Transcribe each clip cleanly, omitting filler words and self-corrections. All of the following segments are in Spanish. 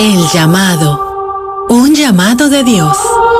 El llamado. Un llamado de Dios.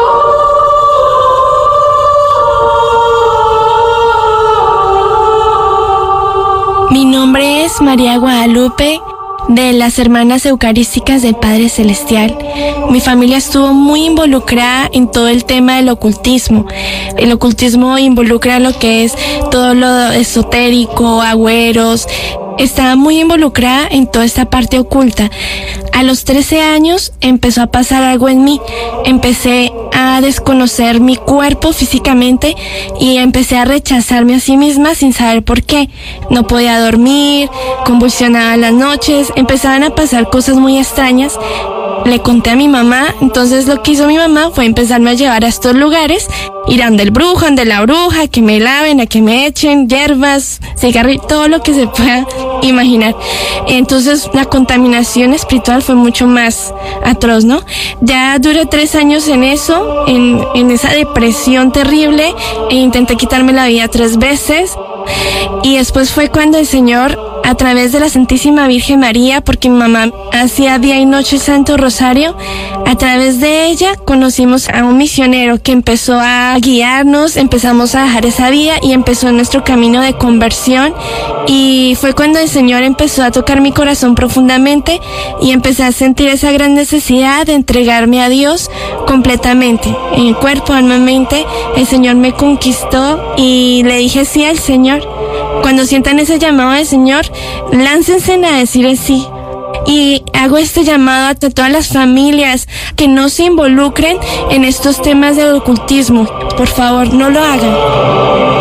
Mi nombre es María Guadalupe, de las Hermanas Eucarísticas del Padre Celestial. Mi familia estuvo muy involucrada en todo el tema del ocultismo. El ocultismo involucra lo que es todo lo esotérico, agüeros. Estaba muy involucrada en toda esta parte oculta. A los 13 años empezó a pasar algo en mí. Empecé a desconocer mi cuerpo físicamente y empecé a rechazarme a sí misma sin saber por qué. No podía dormir, convulsionaba las noches, empezaban a pasar cosas muy extrañas. Le conté a mi mamá, entonces lo que hizo mi mamá fue empezarme a llevar a estos lugares, ir a donde el brujo, donde la bruja, que me laven, a que me echen hierbas, cigarrillos, todo lo que se pueda imaginar. Entonces la contaminación espiritual fue mucho más atroz, ¿no? Ya duré 3 años en eso, en esa depresión terrible, e intenté quitarme la vida 3 veces. Y después fue cuando el Señor, a través de la Santísima Virgen María, porque mi mamá hacía día y noche el Santo Rosario, a través de ella conocimos a un misionero que empezó a guiarnos, empezamos a dejar esa vida y empezó nuestro camino de conversión. Y fue cuando el Señor empezó a tocar mi corazón profundamente y empecé a sentir esa gran necesidad de entregarme a Dios completamente, en cuerpo, alma, mente. El Señor me conquistó y le dije sí al Señor. Cuando sientan ese llamado del Señor, láncense a decir el sí. Y hago este llamado a todas las familias que no se involucren en estos temas del ocultismo. Por favor, no lo hagan.